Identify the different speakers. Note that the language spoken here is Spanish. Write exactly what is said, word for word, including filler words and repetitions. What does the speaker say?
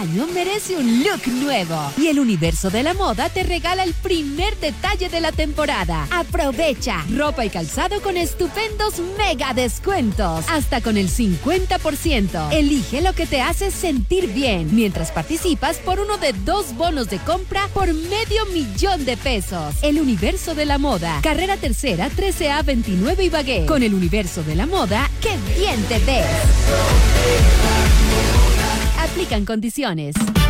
Speaker 1: año merece un look nuevo. Y el Universo de la Moda te regala el primer detalle de la temporada. Aprovecha ropa y calzado con estupendos mega descuentos. Hasta con el cincuenta por ciento. Elige lo que te hace sentir bien. Mientras participas por uno de dos bonos de compra por medio millón de pesos. El Universo de la Moda. Carrera Tercera, trece A veintinueve Ibagué. Con el Universo de la Moda, ¡qué bien te ves! Aplican condiciones.